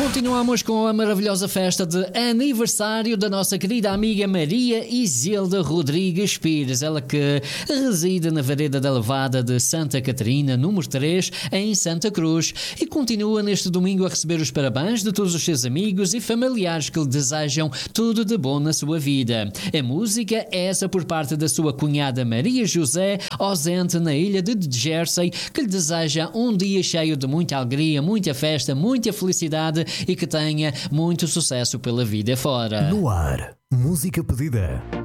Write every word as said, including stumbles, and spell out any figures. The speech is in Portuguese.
Continuamos com a maravilhosa festa de aniversário da nossa querida amiga Maria Isilda Rodrigues Pires, ela que reside na Vereda da Levada de Santa Catarina, número três, em Santa Cruz, e continua neste domingo a receber os parabéns de todos os seus amigos e familiares que lhe desejam tudo de bom na sua vida. A música é essa por parte da sua cunhada Maria José, ausente na ilha de Jersey, que lhe deseja um dia cheio de muita alegria, muita festa, muita felicidade e que tenha muito sucesso pela vida fora. No ar, música pedida.